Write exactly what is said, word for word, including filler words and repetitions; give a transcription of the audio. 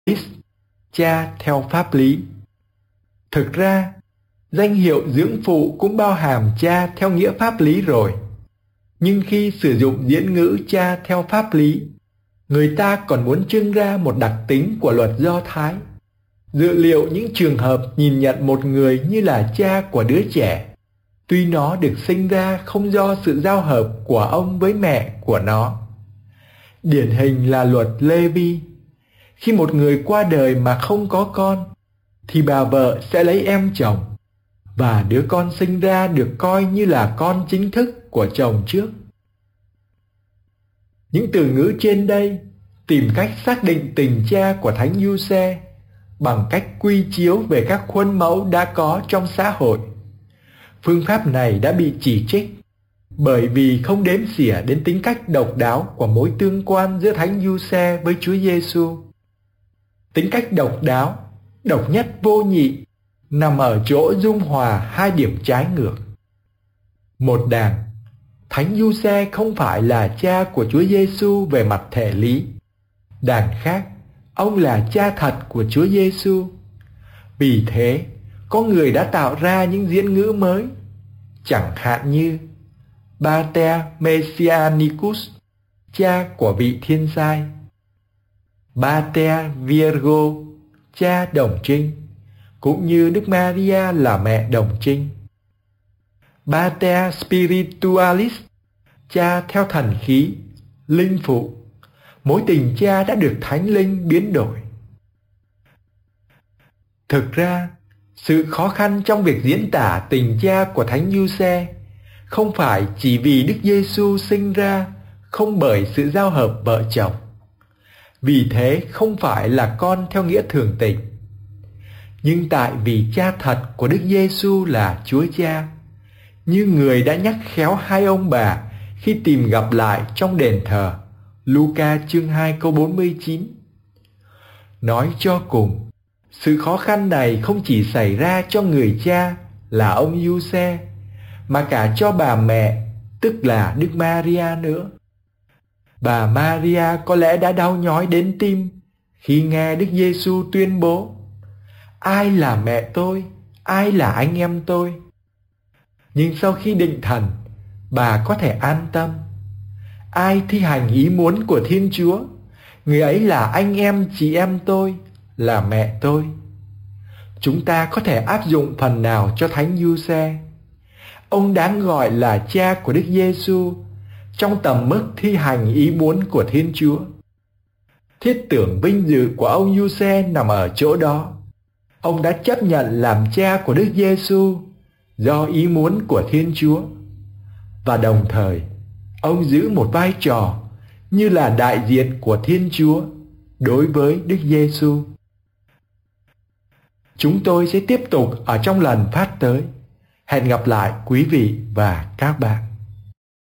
cha theo pháp lý. Thực ra, danh hiệu dưỡng phụ cũng bao hàm cha theo nghĩa pháp lý rồi. Nhưng khi sử dụng diễn ngữ cha theo pháp lý, người ta còn muốn trưng ra một đặc tính của luật Do Thái. Dự liệu những trường hợp nhìn nhận một người như là cha của đứa trẻ, tuy nó được sinh ra không do sự giao hợp của ông với mẹ của nó. Điển hình là luật Lê-vi. Khi một người qua đời mà không có con, thì bà vợ sẽ lấy em chồng, và đứa con sinh ra được coi như là con chính thức của chồng trước. Những từ ngữ trên đây tìm cách xác định tình cha của Thánh Giuse bằng cách quy chiếu về các khuôn mẫu đã có trong xã hội. Phương pháp này đã bị chỉ trích bởi vì không đếm xỉa đến tính cách độc đáo của mối tương quan giữa Thánh Giuse với Chúa Giêsu. Tính cách độc đáo, độc nhất vô nhị, nằm ở chỗ dung hòa hai điểm trái ngược. Một đàng, Thánh Giuse không phải là cha của Chúa Giêsu về mặt thể lý. Đàng khác, ông là cha thật của Chúa Giêsu. Vì thế, có người đã tạo ra những diễn ngữ mới, chẳng hạn như Pater Messianicus, cha của vị thiên sai; Pater Virgo, cha đồng trinh, cũng như Đức Maria là mẹ đồng trinh; Pater Spiritualis, cha theo thần khí, linh phụ. Mối tình cha đã được Thánh Linh biến đổi. Thực ra, sự khó khăn trong việc diễn tả tình cha của Thánh Giuse không phải chỉ vì Đức Giêsu sinh ra không bởi sự giao hợp vợ chồng. Vì thế không phải là con theo nghĩa thường tình. Nhưng tại vì cha thật của Đức Giêsu là Chúa Cha, như người đã nhắc khéo hai ông bà khi tìm gặp lại trong đền thờ, Luca chương hai câu bốn mươi chín. Nói cho cùng, sự khó khăn này không chỉ xảy ra cho người cha là ông Giuse, mà cả cho bà mẹ, tức là Đức Maria nữa. Bà Maria có lẽ đã đau nhói đến tim khi nghe Đức Giêsu tuyên bố: ai là mẹ tôi, ai là anh em tôi. Nhưng sau khi định thần, bà có thể an tâm. Ai thi hành ý muốn của Thiên Chúa, người ấy là anh em chị em tôi, là mẹ tôi. Chúng ta có thể áp dụng phần nào cho Thánh Giuse. Ông đáng gọi là cha của Đức Giêsu trong tầm mức thi hành ý muốn của Thiên Chúa. Thiết tưởng vinh dự của ông Giuse nằm ở chỗ đó. Ông đã chấp nhận làm cha của Đức Giêsu do ý muốn của Thiên Chúa, và đồng thời ông giữ một vai trò như là đại diện của Thiên Chúa đối với Đức Giêsu. Chúng tôi sẽ tiếp tục ở trong lần phát tới. Hẹn gặp lại quý vị và các bạn.